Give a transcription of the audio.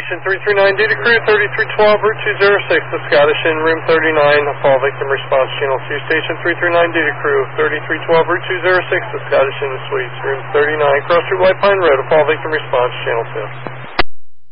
Station 339 Data Crew 3312 Route 206 to Scottish Inn, Room 39. Fall victim response Channel 2. Station 339 Data Crew 3312 Route 206 to Scottish Inn Suites, Room 39. Cross Street White Pine Road. Fall victim response Channel 2.